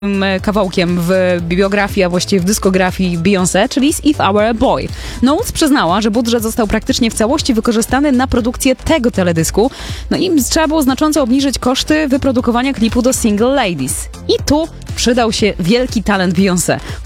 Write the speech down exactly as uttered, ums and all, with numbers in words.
kawałkiem w bibliografii, a właściwie w dyskografii Beyoncé, czyli z If I Were a Boy. Knowles przyznała, że budżet został praktycznie w całości wykorzystany na produkcję tego teledysku, no i trzeba było znacząco obniżyć koszty wyprodukowania klipu do Single Ladies. I tu przydał się wielki talent Beyoncé,